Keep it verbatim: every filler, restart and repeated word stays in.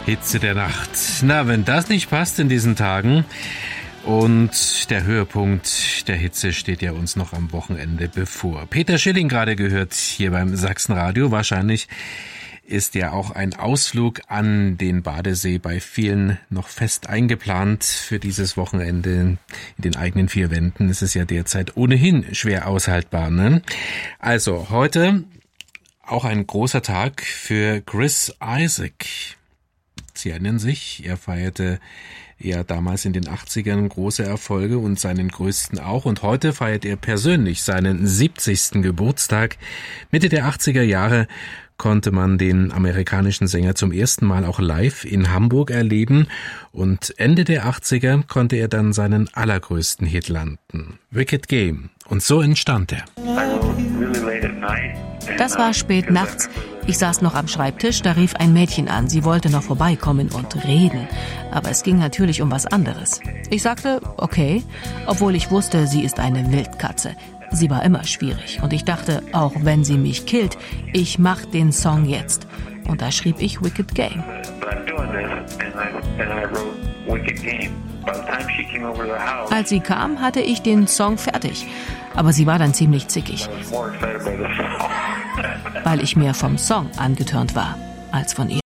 Hitze der Nacht. Na, wenn das nicht passt in diesen Tagen. Und der Höhepunkt der Hitze steht ja uns noch am Wochenende bevor. Peter Schilling gerade gehört hier beim Sachsenradio. Wahrscheinlich ist ja auch ein Ausflug an den Badesee bei vielen noch fest eingeplant für dieses Wochenende. In den eigenen vier Wänden ist es ja derzeit ohnehin schwer aushaltbar, ne? Also heute auch ein großer Tag für Chris Isaak. Sie erinnern sich, er feierte ja damals in den achtzigern große Erfolge und seinen größten auch. Und heute feiert er persönlich seinen siebzigsten Geburtstag. Mitte der achtziger Jahre konnte man den amerikanischen Sänger zum ersten Mal auch live in Hamburg erleben. Und Ende der achtziger konnte er dann seinen allergrößten Hit landen, Wicked Game. Und so entstand er. Das war spät nachts. Ich saß noch am Schreibtisch, da rief ein Mädchen an. Sie wollte noch vorbeikommen und reden. Aber es ging natürlich um was anderes. Ich sagte, okay, obwohl ich wusste, sie ist eine Wildkatze. Sie war immer schwierig. Und ich dachte, auch wenn sie mich killt, ich mach den Song jetzt. Und da schrieb ich Wicked Game. Als sie kam, hatte ich den Song fertig. Aber sie war dann ziemlich zickig, weil ich mehr vom Song angetörnt war als von ihr.